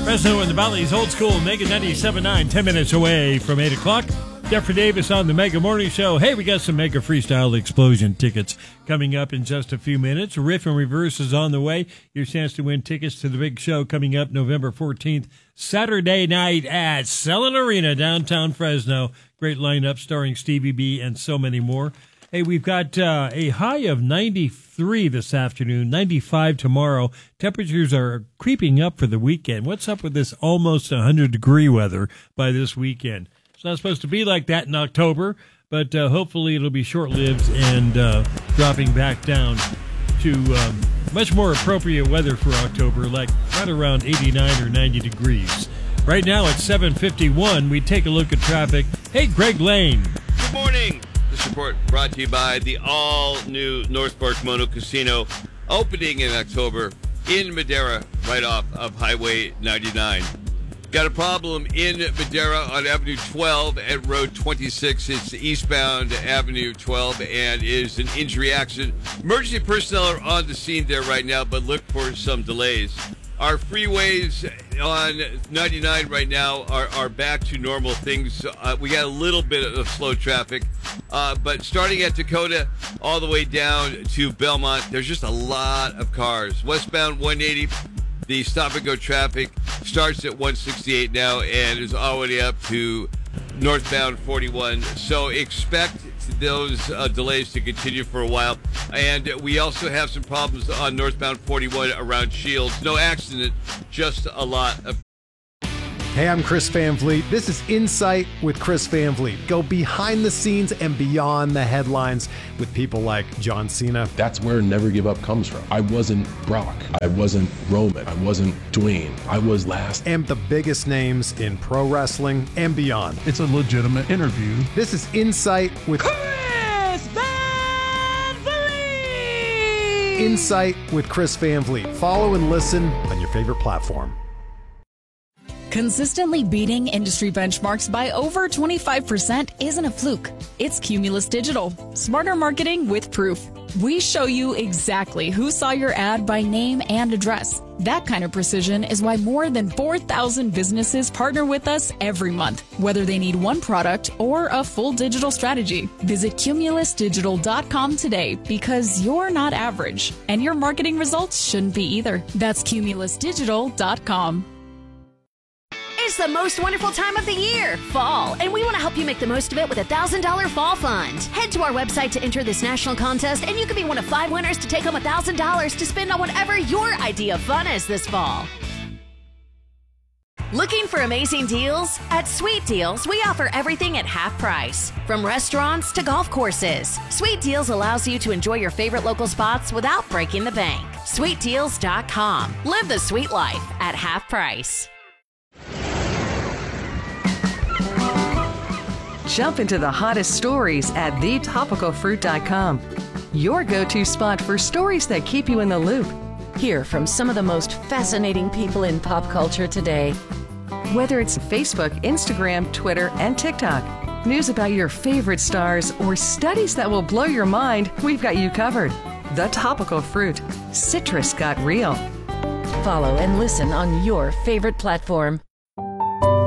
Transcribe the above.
Fresno and the Valley's Old School Mega 97.9, 10 minutes away from 8 o'clock. Jeffrey Davis on the Mega Morning Show. Hey, we got some Mega Freestyle Explosion tickets coming up in just a few minutes. Riff and Reverse is on the way. Your chance to win tickets to the big show coming up November 14th, Saturday night at Selland Arena, downtown Fresno. Great lineup starring Stevie B and so many more. Hey, we've got a high of 93 this afternoon, 95 tomorrow. Temperatures are creeping up for the weekend. What's up with this almost 100-degree weather by this weekend? It's not supposed to be like that in October, but hopefully it'll be short-lived and dropping back down to much more appropriate weather for October, like right around 89 or 90 degrees. Right now at 7:51, we take a look at traffic. Hey, Greg Lane. Good morning. This report brought to you by the all-new North Park Mono Casino, opening in October in Madera, right off of Highway 99. Got a problem in Madera on Avenue 12 at Road 26. It's eastbound Avenue 12 and is an injury accident. Emergency personnel are on the scene there right now, but look for some delays. Our freeways on 99 right now are back to normal things. We got a little bit of slow traffic, but starting at Dakota all the way down to Belmont, there's just a lot of cars. Westbound 180, the stop-and-go traffic starts at 168 now and is already up to northbound 41. So expect those delays to continue for a while. And we also have some problems on northbound 41 around Shields. No accident, just a lot of... Hey, I'm Chris Van Vliet. This is Insight with Chris Van Vliet. Go behind the scenes and beyond the headlines with people like John Cena. That's where Never Give Up comes from. I wasn't Brock. I wasn't Roman. I wasn't Dwayne. I was last. And the biggest names in pro wrestling and beyond. It's a legitimate interview. This is Insight with Chris Van Vliet. Insight with Chris Van Vliet. Follow and listen on your favorite platform. Consistently beating industry benchmarks by over 25% isn't a fluke. It's Cumulus Digital. Smarter marketing with proof. We show you exactly who saw your ad by name and address. That kind of precision is why more than 4,000 businesses partner with us every month, whether they need one product or a full digital strategy. Visit cumulusdigital.com today because you're not average, and your marketing results shouldn't be either. That's cumulusdigital.com. It's the most wonderful time of the year, fall, and we want to help you make the most of it with a $1,000 fall fund. Head to our website to enter this national contest, and you can be one of 5 winners to take home $1,000 to spend on whatever your idea of fun is this fall. Looking for amazing deals? At Sweet Deals, we offer everything at half price. From restaurants to golf courses, Sweet Deals allows you to enjoy your favorite local spots without breaking the bank. SweetDeals.com. Live the sweet life at half price. Jump into the hottest stories at thetopicalfruit.com. Your go-to spot for stories that keep you in the loop. Hear from some of the most fascinating people in pop culture today. Whether it's Facebook, Instagram, Twitter, and TikTok, news about your favorite stars, or studies that will blow your mind, we've got you covered. The Topical Fruit. Citrus got real. Follow and listen on your favorite platform.